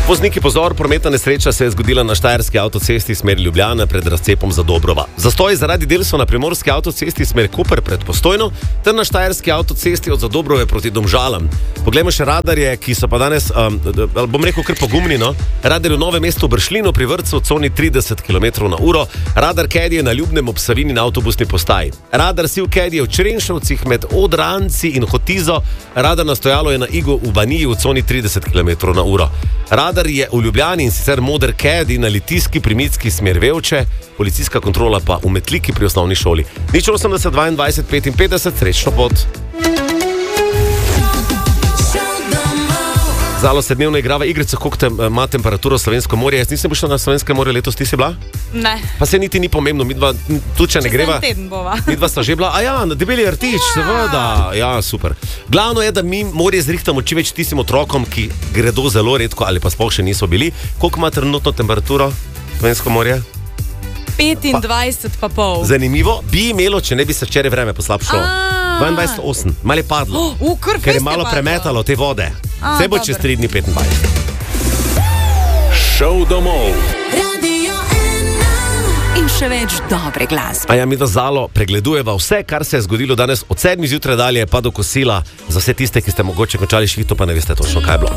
Vozniki, pozor, prometna nesreča se je zgodila na štajerski avtocesti smer Ljubljana pred razcepom Zadobrova. Zastoj zaradi del so na primorski avtocesti smer Koper pred Postojno ter na štajerski avtocesti od Zadobrove proti Domžalam. Poglejmo še radarje, ki so pa danes, bom rekel, kar pogumni, no? Radar v Novem mestu v Bršljinu pri vrtcu v coni 30 km/h, radar Kedi je na Ljubnem ob Savini na avtobusni postaji. Radar Siv Kedi je v Črenšovcih med Odranci in Hotizo, radar na stojalo je na Igu v Baniji v coni 30 km/h. Radar je v Ljubljani in sicer moder Kedi na Litijski primitski smer Vevče, policijska kontrola pa v Metliki pri osnovni šoli. 080 22 55, srečno pot. Zalo se dnevno igrava igrica, koliko ima temperaturo Slovensko morje. Jaz nisem prišla na Slovensko morje letos, ti si bila? Ne. Pa se niti ni pomembno, midva, tudi če ne greva. Midva sta že bila, na Debeli rtič, seveda, super. Glavno je, da mi morje zrihtamo čim več tistim otrokom, ki gredo zelo redko ali pa sploh še niso bili. Koliko ima trenutno temperaturo Slovensko morje? 25,5. Zanimivo, bi imelo, če ne bi se včeraj vreme poslabšalo. 22,8, malo je padlo, ker je malo premetalo te vode. Vse bo čez 3 dni 25. Šel domov. In še več dobre glasbe. Mi v Zalo pregledujeva vse, kar se je zgodilo danes od 7 zjutraj dalje pa do kosila. Za vse tiste, ki ste mogoče končali šihto, pa ne veste točno, kaj je bilo.